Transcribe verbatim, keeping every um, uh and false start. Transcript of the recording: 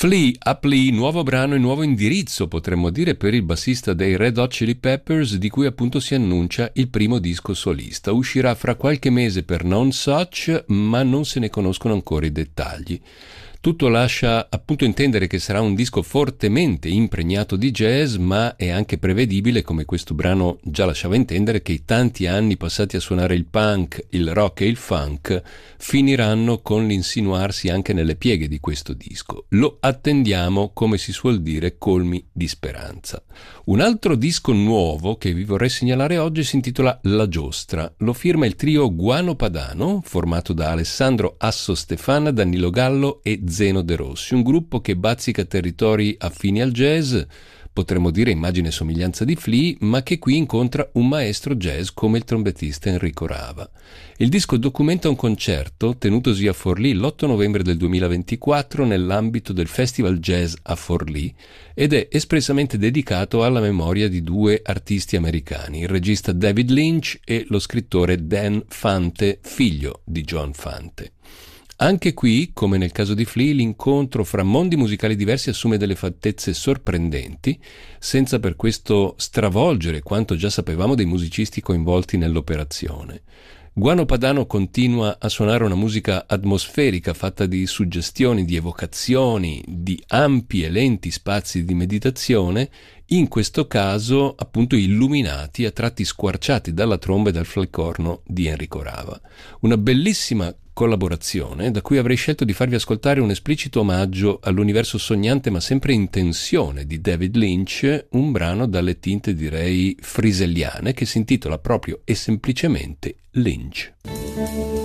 Flea, a Flea, nuovo brano e nuovo indirizzo, potremmo dire, per il bassista dei Red Hot Chili Peppers, di cui appunto si annuncia il primo disco solista. Uscirà fra qualche mese per Nonesuch, ma non se ne conoscono ancora i dettagli. Tutto lascia appunto intendere che sarà un disco fortemente impregnato di jazz, ma è anche prevedibile, come questo brano già lasciava intendere, che i tanti anni passati a suonare il punk, il rock e il funk finiranno con l'insinuarsi anche nelle pieghe di questo disco. Lo attendiamo, come si suol dire, colmi di speranza. Un altro disco nuovo che vi vorrei segnalare oggi si intitola La Giostra. Lo firma il trio Guano Padano, formato da Alessandro Asso Stefana, Danilo Gallo e Zeno De Rossi, un gruppo che bazzica territori affini al jazz, potremmo dire immagine e somiglianza di Flea, ma che qui incontra un maestro jazz come il trombettista Enrico Rava. Il disco documenta un concerto tenutosi a Forlì l'otto novembre del duemilaventiquattro nell'ambito del Festival Jazz a Forlì ed è espressamente dedicato alla memoria di due artisti americani, il regista David Lynch e lo scrittore Dan Fante, figlio di John Fante. Anche qui, come nel caso di Flea, l'incontro fra mondi musicali diversi assume delle fattezze sorprendenti, senza per questo stravolgere quanto già sapevamo dei musicisti coinvolti nell'operazione. Guano Padano continua a suonare una musica atmosferica fatta di suggestioni, di evocazioni, di ampi e lenti spazi di meditazione, in questo caso appunto illuminati, a tratti squarciati dalla tromba e dal flacorno di Enrico Rava. Una bellissima collaborazione da cui avrei scelto di farvi ascoltare un esplicito omaggio all'universo sognante ma sempre in tensione di David Lynch, un brano dalle tinte direi friselliane che si intitola proprio e semplicemente Lynch.